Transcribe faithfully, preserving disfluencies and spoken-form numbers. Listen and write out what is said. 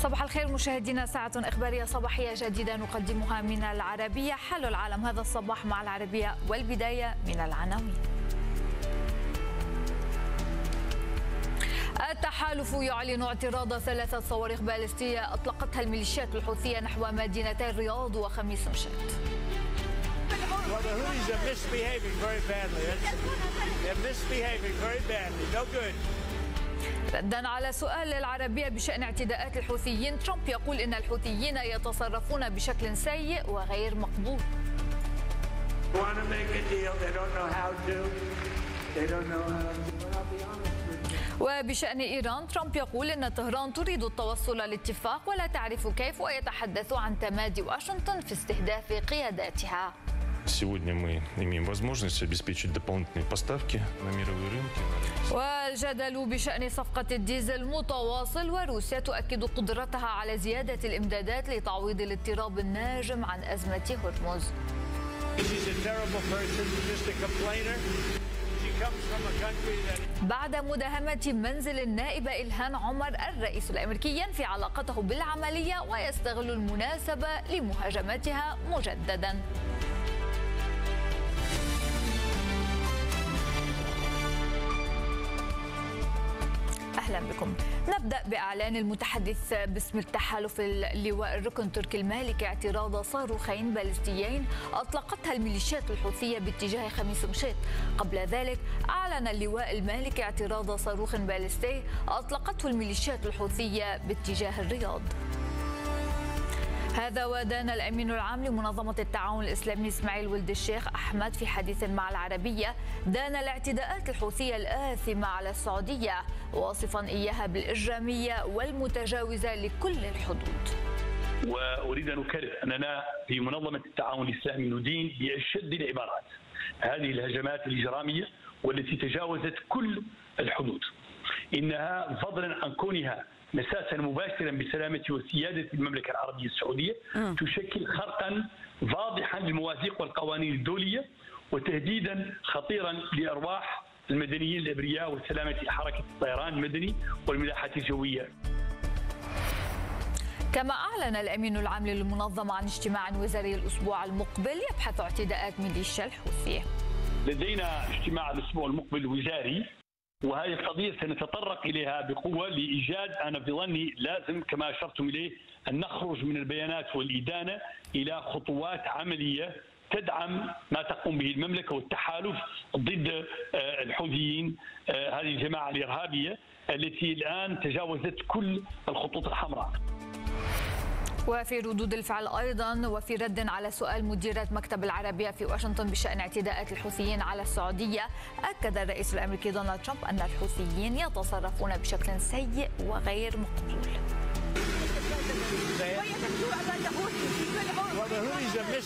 صباح الخير مشاهدينا، ساعة إخبارية صباحية جديدة نقدمها من العربية. حل العالم هذا الصباح مع العربية، والبداية من العناوين. التحالف يعلن اعتراض ثلاثة صواريخ باليستية أطلقتها الميليشيات الحوثية نحو مدينتي الرياض وخميس مشيط. Well, the Houthis are misbehaving very badly. They're misbehaving very badly. No good. ردا على سؤال العربية بشأن اعتداءات الحوثيين، ترامب يقول إن الحوثيين يتصرفون بشكل سيء وغير مقبول. وبشأن إيران، ترامب يقول إن طهران تريد التوصل لاتفاق ولا تعرف كيف، ويتحدث عن تمادي واشنطن في استهداف قياداتها. Сегодня мы имеем возможность обеспечить дополнительные поставки на мировые рынки. والجدل بشأن صفقة الديزل متواصل، وروسيا تؤكد قدرتها على زيادة الإمدادات لتعويض الاضطراب الناجم عن أزمة هرمز. بعد مداهمة منزل النائبة إلهام عمر، الرئيس الأمريكي ينفي علاقته بالعملية ويستغل المناسبة لمهاجمتها مجددا. أهلا بكم. نبدأ بإعلان المتحدث باسم التحالف اللواء الركن تركي المالكي اعتراض صاروخين باليستيين أطلقتها الميليشيات الحوثية باتجاه خميس مشيط. قبل ذلك أعلن اللواء المالكي اعتراض صاروخ باليستي أطلقته الميليشيات الحوثية باتجاه الرياض. هذا ودان الأمين العام لمنظمة التعاون الإسلامي إسماعيل ولد الشيخ أحمد في حديث مع العربية دان الاعتداءات الحوثية الآثمة على السعودية، واصفا إياها بالإجرامية والمتجاوزة لكل الحدود. وأريد أن أكرر أننا في منظمة التعاون الإسلامي ندين بأشد العبارات هذه الهجمات الإجرامية والتي تجاوزت كل الحدود. إنها فضلا عن كونها مساسا مباشرا بسلامة وسيادة المملكة العربية السعودية م. تشكل خرقا واضحا للمواثيق والقوانين الدولية، وتهديدا خطيرا لأرواح المدنيين الأبرياء وسلامة حركة الطيران المدني والملاحة الجوية. كما أعلن الأمين العام للمنظمة عن اجتماع وزاري الأسبوع المقبل يبحث اعتداءات ميليشيا الحوثية. لدينا اجتماع الأسبوع المقبل وزاري، وهذه القضية سنتطرق إليها بقوة لإيجاد، أنا في ظني لازم كما أشرتم إليه أن نخرج من البيانات والإدانة إلى خطوات عملية تدعم ما تقوم به المملكة والتحالف ضد الحوثيين، هذه الجماعة الإرهابية التي الآن تجاوزت كل الخطوط الحمراء. وفي ردود الفعل أيضا، وفي رد على سؤال مديرة مكتب العربية في واشنطن بشأن اعتداءات الحوثيين على السعودية، أكد الرئيس الأمريكي دونالد ترامب أن الحوثيين يتصرفون بشكل سيء وغير مقبول.